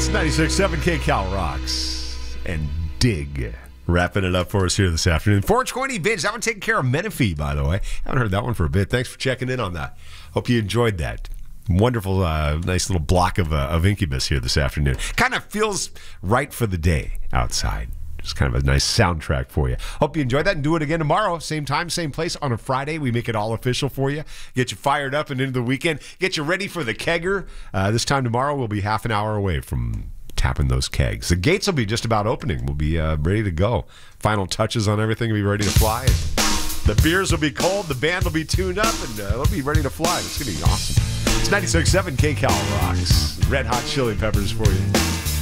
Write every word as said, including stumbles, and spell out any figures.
ninety-six point seven K Cal rocks and dig. Wrapping it up for us here this afternoon. four twenty Binge. That one taking care of Menifee, by the way. Haven't heard that one for a bit. Thanks for checking in on that. Hope you enjoyed that. Wonderful, uh, nice little block of, uh, of Incubus here this afternoon. Kind of feels right for the day outside. Just kind of a nice soundtrack for you. Hope you enjoyed that and do it again tomorrow. Same time, same place on a Friday. We make it all official for you. Get you fired up and into the weekend. Get you ready for the kegger. Uh, this time tomorrow, we'll be half an hour away from tapping those kegs. The gates will be just about opening. We'll be uh, ready to go. Final touches on everything will be ready to fly. The beers will be cold. The band will be tuned up, and uh, they'll be ready to fly. It's going to be awesome. It's ninety-six point seven K Cal rocks. Red Hot Chili Peppers for you.